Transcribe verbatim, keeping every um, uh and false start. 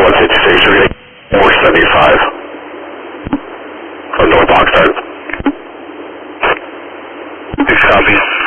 one sixty-six, we're getting four seventy-five from North Oxnard. Six copies.